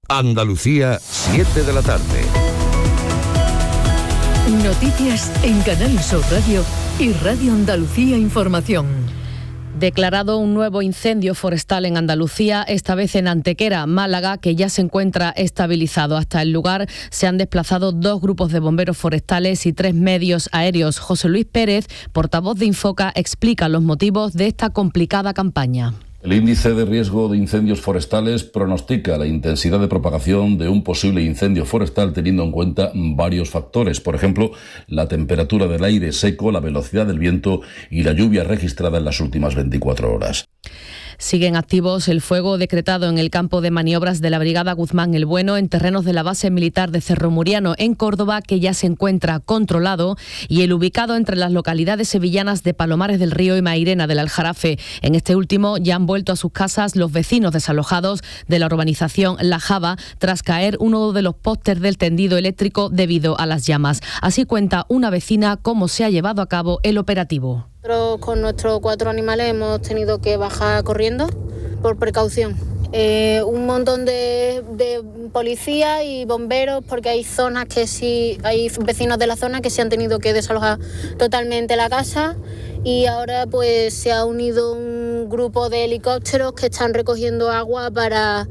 Andalucía, 7 de la tarde. Noticias en Canal Sur Radio y Radio Andalucía Información. Declarado un nuevo incendio forestal en Andalucía, esta vez en Antequera, Málaga, que ya se encuentra estabilizado. Hasta el lugar se han desplazado 2 grupos de bomberos forestales y 3 medios aéreos. José Luis Pérez, portavoz de Infoca, explica los motivos de esta complicada campaña. El índice de riesgo de incendios forestales pronostica la intensidad de propagación de un posible incendio forestal teniendo en cuenta varios factores, por ejemplo, la temperatura del aire seco, la velocidad del viento y la lluvia registrada en las últimas 24 horas. Siguen activos el fuego decretado en el campo de maniobras de la Brigada Guzmán el Bueno en terrenos de la base militar de Cerro Muriano, en Córdoba, que ya se encuentra controlado, y el ubicado entre las localidades sevillanas de Palomares del Río y Mairena del Aljarafe. En este último ya han vuelto a sus casas los vecinos desalojados de la urbanización La Java tras caer uno de los postes del tendido eléctrico debido a las llamas. Así cuenta una vecina cómo se ha llevado a cabo el operativo. Nosotros con nuestros 4 animales hemos tenido que bajar corriendo por precaución. Un montón de policías y bomberos, porque hay zonas que sí, hay vecinos de la zona que se han tenido que desalojar totalmente la casa, y ahora pues se ha unido un grupo de helicópteros que están recogiendo agua para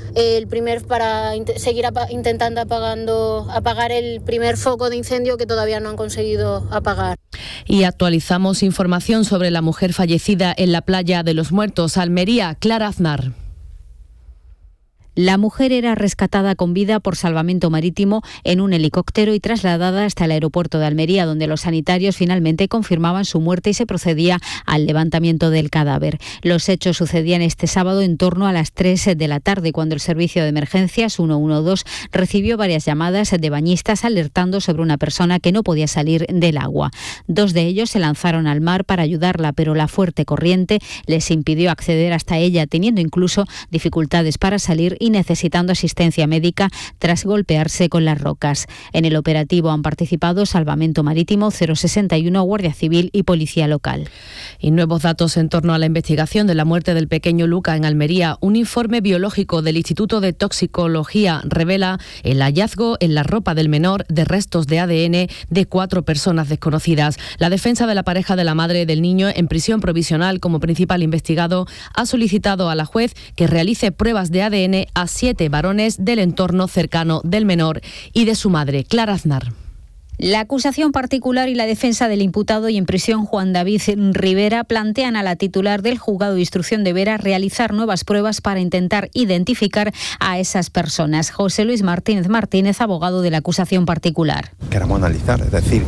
seguir intentando apagar el primer foco de incendio que todavía no han conseguido apagar. Y actualizamos información sobre la mujer fallecida en la playa de los Muertos, Almería. Clara Aznar. La mujer era rescatada con vida por salvamento marítimo en un helicóptero y trasladada hasta el aeropuerto de Almería, donde los sanitarios finalmente confirmaban su muerte y se procedía al levantamiento del cadáver. Los hechos sucedían este sábado en torno a las 3 de la tarde, cuando el servicio de emergencias 112 recibió varias llamadas de bañistas alertando sobre una persona que no podía salir del agua. 2 de ellos se lanzaron al mar para ayudarla, pero la fuerte corriente les impidió acceder hasta ella, teniendo incluso dificultades para salir y necesitando asistencia médica tras golpearse con las rocas. En el operativo han participado Salvamento Marítimo, 061, Guardia Civil y Policía Local. Y nuevos datos en torno a la investigación de la muerte del pequeño Luca en Almería. Un informe biológico del Instituto de Toxicología revela el hallazgo en la ropa del menor de restos de ADN de 4 personas desconocidas. La defensa de la pareja de la madre del niño, en prisión provisional como principal investigado, ha solicitado a la juez que realice pruebas de ADN a 7 varones del entorno cercano del menor y de su madre. Clara Aznar. La acusación particular y la defensa del imputado y en prisión Juan David Rivera plantean a la titular del Juzgado de Instrucción de Vera realizar nuevas pruebas para intentar identificar a esas personas. José Luis Martínez, abogado de la acusación particular. Queremos analizar, es decir,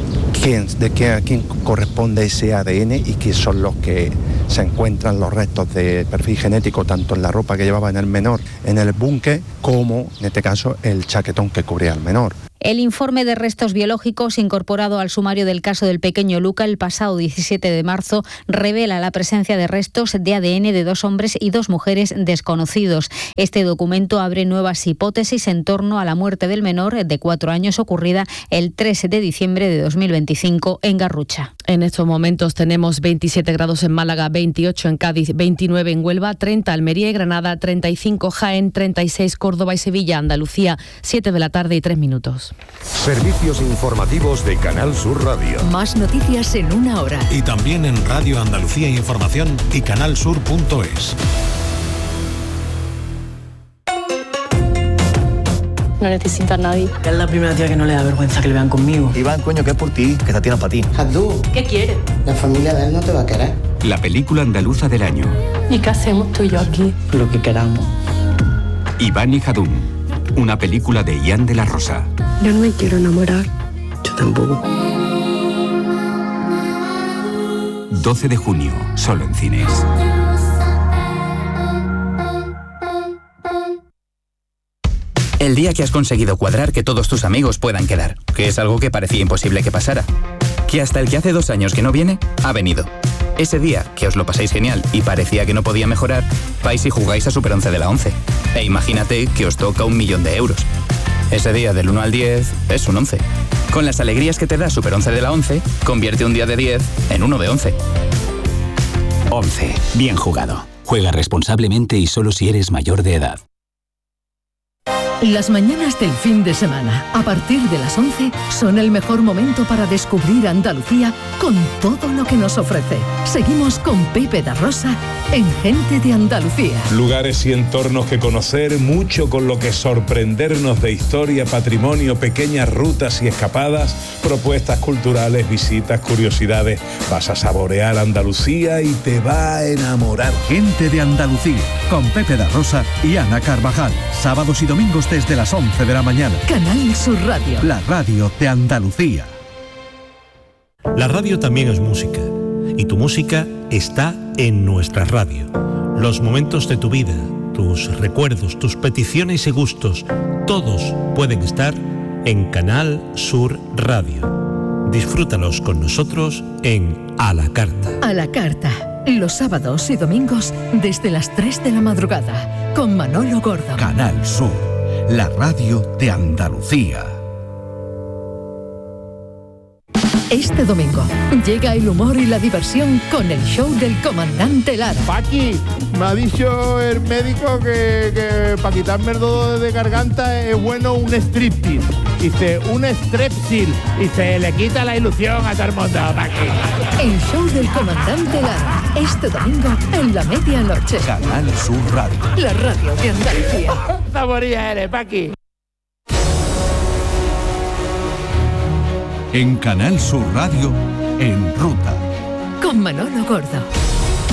a quién corresponde ese ADN y qué son los que se encuentran los restos de perfil genético tanto en la ropa que llevaba en el menor en el búnker como, en este caso, el chaquetón que cubría al menor. El informe de restos biológicos incorporado al sumario del caso del pequeño Luca el pasado 17 de marzo revela la presencia de restos de ADN de 2 hombres y 2 mujeres desconocidos. Este documento abre nuevas hipótesis en torno a la muerte del menor de 4 años ocurrida el 13 de diciembre de 2025 en Garrucha. En estos momentos tenemos 27 grados en Málaga, 28 en Cádiz, 29 en Huelva, 30 Almería y Granada, 35 Jaén, 36 Córdoba y Sevilla, Andalucía, 7 de la tarde y 3 minutos. Servicios informativos de Canal Sur Radio. Más noticias en 1 hora. Y también en Radio Andalucía Información y canalsur.es. No necesita a nadie. Es la primera tía que no le da vergüenza que le vean conmigo. Iván, coño, que es por ti, que esta tía no para ti. Jadú, ¿qué quiere? La familia de él no te va a querer. La película andaluza del año. ¿Y qué hacemos tú y yo aquí? Lo que queramos. Iván y Jadú. Una película de Ian de la Rosa. Yo no me quiero enamorar. Yo tampoco. 12 de junio, solo en cines. El día que has conseguido cuadrar que todos tus amigos puedan quedar, que es algo que parecía imposible que pasara. Que hasta el que hace 2 años que no viene, ha venido. Ese día que os lo pasáis genial y parecía que no podía mejorar, vais y jugáis a Super 11 de la 11. E imagínate que os toca 1.000.000 de euros. Ese día del 1 al 10 es un 11. Con las alegrías que te da Super 11 de la 11, convierte un día de 10 en uno de 11. 11. Bien jugado. Juega responsablemente y solo si eres mayor de edad. Las mañanas del fin de semana, a partir de las 11, son el mejor momento para descubrir Andalucía con todo lo que nos ofrece. Seguimos con Pepe da Rosa en Gente de Andalucía. Lugares y entornos que conocer, mucho con lo que sorprendernos de historia, patrimonio, pequeñas rutas y escapadas, propuestas culturales, visitas, curiosidades. Vas a saborear Andalucía y te va a enamorar. Gente de Andalucía, con Pepe da Rosa y Ana Carvajal. Sábados y domingos desde las 11 de la mañana. Canal Sur Radio. La radio de Andalucía. La radio también es música. Y tu música está en nuestra radio. Los momentos de tu vida, tus recuerdos, tus peticiones y gustos, todos pueden estar en Canal Sur Radio. Disfrútalos con nosotros en A la Carta. A la Carta. Los sábados y domingos desde las 3 de la madrugada con Manolo Gordo. Canal Sur, la radio de Andalucía. Este domingo llega el humor y la diversión con el show del comandante Lara. Paqui, me ha dicho el médico que para quitarme el dolor de garganta es bueno un striptease. Dice, un strepsil. Y se le quita la ilusión a todo el mundo, Paqui. El show del comandante Lara. Este domingo en la medianoche. Canal Sur Radio. La radio de Andalucía. Saboría eres, Paqui. En Canal Sur Radio, En Ruta. Con Manolo Gordo.